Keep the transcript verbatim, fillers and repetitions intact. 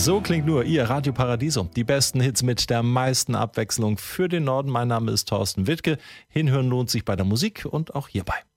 So klingt nur Ihr Radio Paradiso. Die besten Hits mit der meisten Abwechslung für den Norden. Mein Name ist Thorsten Wittke. Hinhören lohnt sich bei der Musik und auch hierbei.